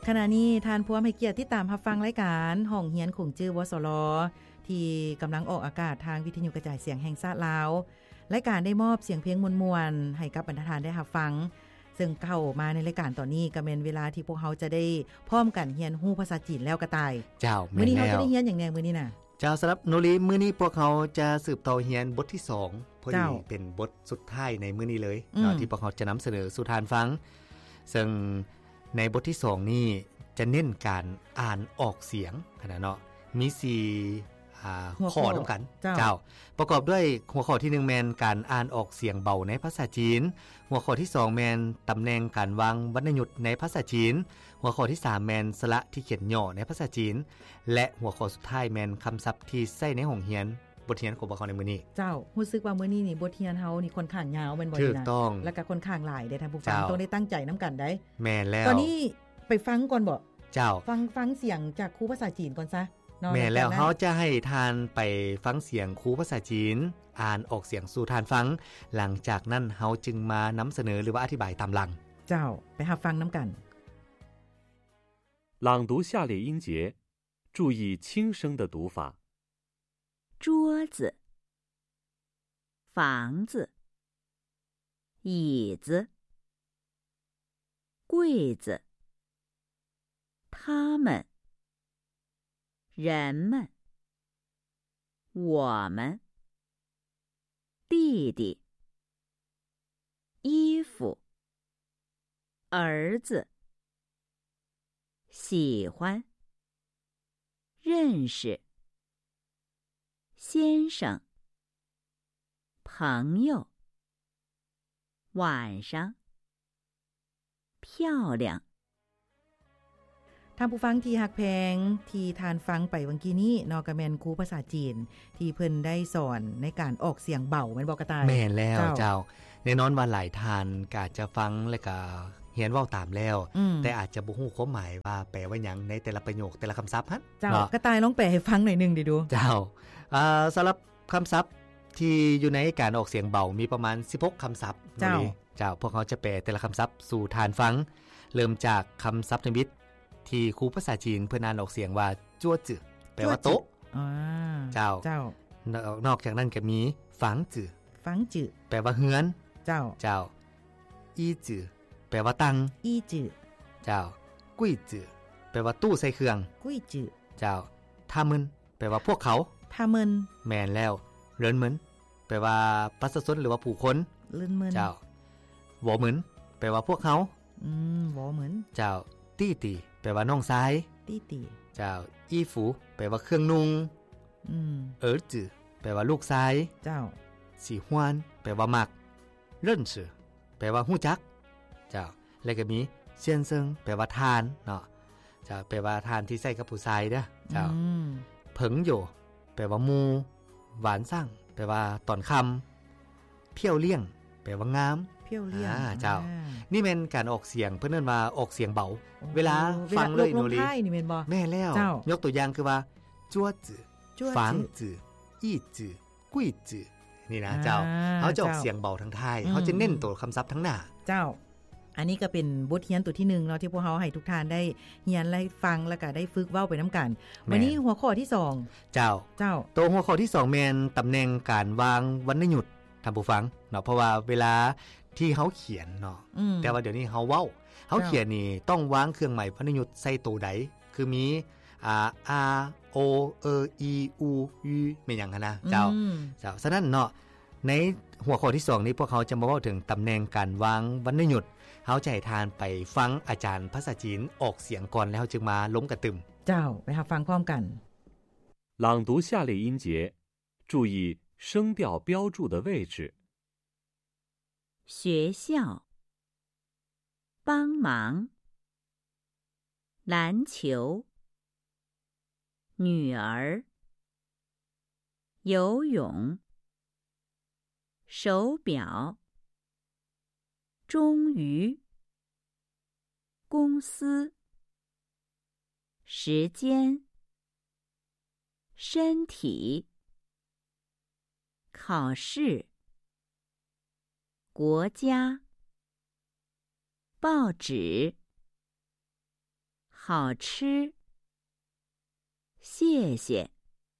ขณะนี้ท่านผู้ให้เกียรติติดตามรับฟังรายการห้องเรียนคงจื้อวสลที่กำลังออกอากาศทางวิทยุกระจายเสียงแห่งชาติลาวรายการได้มอบเสียงเพลงม่วนๆให้กับบรรดาท่านได้รับฟังซึ่งเข้ามาในรายการตอนนี้ก็เป็นเวลาที่พวกเขาจะได้พร้อมกันเรียนรู้ภาษาจีนแล้วก็ตายเจ้ามื้อนี้เฮาจะได้เรียนอย่างแน่มื้อนี้น่ะเจ้าสำหรับโนรีมื้อนี้พวกเขาจะสืบต่อเรียนบทที่2พอดีเป็นบทสุดท้ายในมื้อนี้เลยเนาะที่พวกเขาจะนำเสนอสู่ทานฟังซึ่งในบทที่2นี้จะเน้นการอ่านออกเสียงขนาดเนาะมี4ข้อด้วยกันเจ้าประกอบด้วยหัวข้อที่1แม่นการอ่านออกเสียงเบาในภาษาจีนหัวข้อที่2แม่นตำแหน่งการวางวรรณยุกต์ในภาษาจีนหัวข้อที่3แม่นสระที่เขียนย่อในภาษาจีนและหัวข้อสุดท้ายแม่นคำศัพท์ที่ใช้ในห้องเรียนบทเรียนของพวกเขาในมื้อนี้เจ้ารู้สึกว่ามื้อนี้นี่บทเรียนเฮานี่ค่อนข้างยาวแม่นบ่นี่นะแล้วก็ค่อนข้างหลายเด้ท่านผู้ฟังต้องได้ตั้งใจนํากันได้แม่นแล้วตอนนี้ไปฟังก่อนบ่เจ้าฟังเสียงจากครูภาษาจีนก่อนซะแม่แล้วเฮาจะให้ทานไปฟังเสียงครูภาษาจีนอ่านออกเสียงสู่ทานฟังหลังจากนั้นเฮาจึงมานําเสนอหรือว่าอธิบายตามหลังเจ้าไปรับฟังนํากัน朗读下列音节注意轻声的读法桌子房子椅子柜子他们人们我们弟弟衣服儿子喜欢认识先生朋友晚上漂亮ท่านผู้ฟังที่ฮักแพงที่ทานฟังไปเมื่อกี้นี้เนาะก็แม่นครูภาษาจีนที่เพิ่นได้สอนในการออกเสียงเบาแม่นบ่กระต่ายแม่นแล้วเจ้าแน่นอนว่าหลายท่านก็อาจจะฟังแล้วก็เรียนเว้าตามแล้วแต่อาจจะบ่ฮู้ความหมายว่าแปลว่าหยังในแต่ละประโยคแต่ละคำศัพท์หั่นเจ้ากระต่ายลองแปลให้ฟังหน่อยนึงดิดูเจ้าสำหรับคำศัพท์ที่อยู่ในการออกเสียงเบามีประมาณ16คำศัพท์เจ้าพวกเขาจะแปลแต่ละคำศัพท์สู่ทานฟังเริ่มจากคำศัพท์นิมิตที่ครูภาษาจีนเพิ่นอ่านออกเสียงว่าจั่วจื่อแปลว่าโต๊ะเจ้านอกจากนั้นก็มีฝังจื่อแปลว่าเฮือนเจ้าอี้จื่อแปลว่าตังอี้จื่อเจ้ากุ้ยจื่อแปลว่าตู้ใส่เครื่องกุ้ยจื่อเจ้าท่ามึนแปลว่าพวกเขาท่ามึนแม่นแล้วเรินเหมือนแปลว่าประชาชนหรือว่าผู้คนเรินเหมือนเจ้าหวอเหมือนแปลว่าพวกเขาหวอเหมือนเจ้าตี้ตีแปลว่าน้องชายตี้ตีเจ้าอี้ฝูแปลว่าเครื่องนุ่งเอ๋อจื่อแปลว่าลูกชายเจ้าสีฮวนแปลว่ามักเริ่นชื่อแปลว่าฮู้จักเจ้าแล้วก็มีเซียนเซิงแปลว่าทานเนาะเจ้าแปลว่าทานที่ใช้กับผู้ชายเด้อเจ้าเผิงโยแปลว่าหมู่หวานซั่งแปลว่าตอนค่ำเพี้ยวเลี่ยงแปลว่างามเพี้ยวเลี่ยงเจ้านี่แม่นการออกเสียงเพิ่นเอิ้นว่าออกเสียงเบาเวลาฟังเลยโนรีนี่แม่นบ่แม่แล้วยกตัวอย่างคือว่าจั่วจื่อฝังจื่ออี้จื่อกุ้ยจื่อนี่นะเจ้าเฮาจะออกเสียงเบาทั้งท้ายเฮาจะเน้นตัวคำศัพท์ทั้งหน้าเจ้าอันนี้ก็เป็นบทเรียนตัวที่1เนาะที่พวกเฮาให้ทุกท่านได้เรียนและฟังแล้วก็ได้ฝึกเว้าไปนํากันวันนี้หัวข้อที่2 เจ้าตัวหัวข้อที่2แม่นตำแหน่งการวางวรรณยุกต์ท่านผู้ฟังเนาะเพราะว่าเวลาที่เฮาเขียนเนาะแต่ว่าเดี๋ยวนี้เฮาเว้าเฮาเขียนนี่ต้องวางเครื่องหมายวรรณยุกต์ใส่ตัวใดคือมีa o e i u u แม่นหยังหั่นนะเจ้าฉะนั้นเนาะในหัวข้อที่2นี้พวกเขาจะมาเว้าถึงตำแหน่งการวางวรรณยุกต์เฮาจะให้ทานไปฟังอาจารย์ภาษาจีนออกเสียงก่อนแล้วจึงมาล้มกระตึมเจ้าไปหาฟังพร้อมกัน朗读下列音节注意声调标注的位置学校帮忙篮球女儿游泳手表终于公司时间身体考试国家报纸好吃谢谢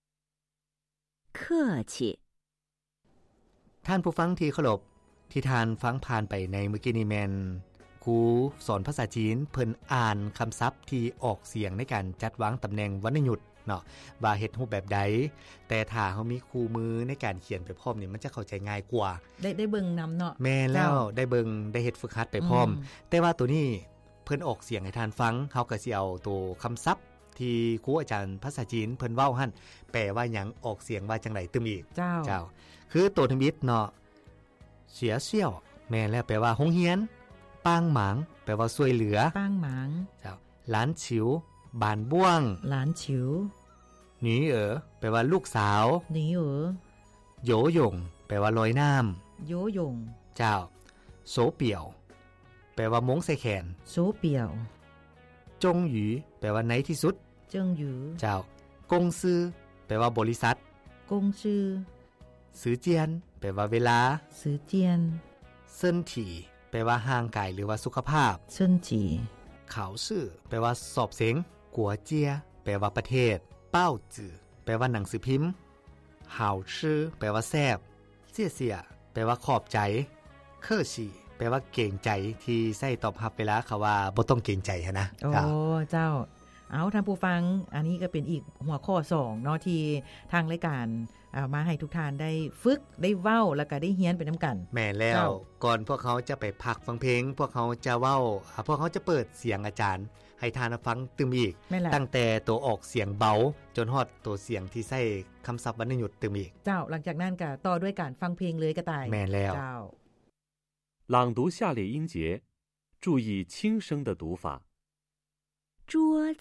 客气ท่านผู้ฟังที่เคารพที่ทานฟังผ่านไปในเมื่อกี้นี้แม่นครูสอนภาษาจีนเพิ่นอ่านคำศัพท์ที่ออกเสียงในการจัดวางตำแหน่งวรรณยุกต์เนาะว่าเฮ็ดรูปแบบใดแต่ถ้าเฮามีคู่มือในการเขียนไปพร้อมนี่มันจะเข้าใจง่ายกว่าได้เบิ่งนำเนาะแม่แล้วได้เบิ่งได้เฮ็ดฝึกหัดไปพร้อมแต่ว่าตัวนี้เพิ่นออกเสียงให้ทานฟังเฮาก็สิเอาตัวคำศัพท์ที่ครูอาจารย์ภาษาจีนเพิ่นเว้าหั่นแปลว่าหยังออกเสียงว่าจังได๋ตึมอีกเจ้าคือตัวทมิตเนาะเสียเสี่ยวแม่แล้วแปลว่าโรงเรียนปางหมางแปลว่าช่วยเหลือปางหมางเจ้าหลานฉิวบานบ้วงหลานฉิวหนีแปลว่าลูกสาวหนีโยหยงแปลว่าลอยน้ำโยหยงเจ้าโสเปี่ยวแปลว่ามงใส่แขนโสเปี่ยวจงหยีแปลว่าในที่สุดจงหยีเจ้ากงซื่อแปลว่าบริษัทกงซื่อซื้อเจียนแปลว่าเวลาซื้อเจียนเซินถี่แปลว่าห่างกายหรือว่าสุขภาพเซินถี่ข่าวซื่อแปลว่าสอบเสียงกัวเจียแปลว่าประเทศเป้าจื่อแปลว่าหนังสือพิมพ์หาวชื่อแปลว่าแซ่บเสี่ยเสี่ยแปลว่าขอบใจเคอฉีแปลว่าเกรงใจที่ใช้ตอบรับเวลาเขาว่าบ่ต้องเกรงใจนะโอ้เจ้าเอาท่านผู้ฟังอันนี้ก็เป็นอีกหัวข้อ2เนาะที่ทางรายการมาให้ทุกท่านได้ฝึกได้เว้าแล้วก็ได้เรียนไปนํากันแม่แล้วก่อนพวกเขาจะไปพักฟังเพลงพวกเขาจะเว้าพวกเขาจะเปิดเสียงอาจารย์ให้ทานฟังตึมอีกตั้งแต่ตัวออกเสียงเบาจนฮอดตัวเสียงที่ใช้คำศัพท์วรรณยุกต์ตึมอีกเจ้าหลังจากนั้นก็ต่อด้วยการฟังเพลงเลยก็ตายแม่แล้วเจ้า朗读下列音节注意轻声的读法桌子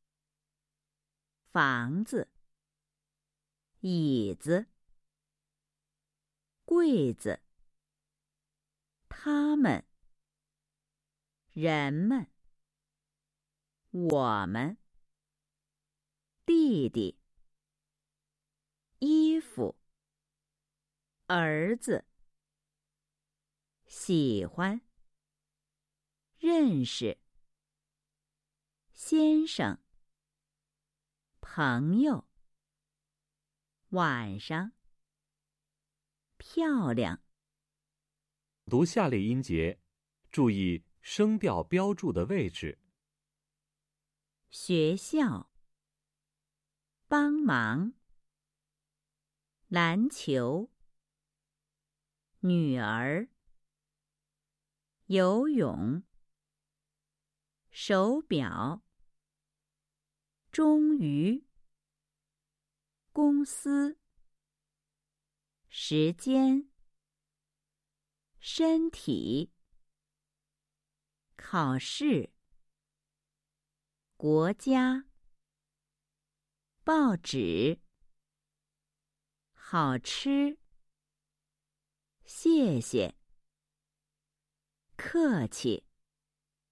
房子椅子柜子他们人们我们弟弟衣服儿子喜欢认识先生朋友晚上漂亮读下列音节注意声调标注的位置学校帮忙篮球女儿游泳手表终于公司时间身体考试国家报纸好吃谢谢客气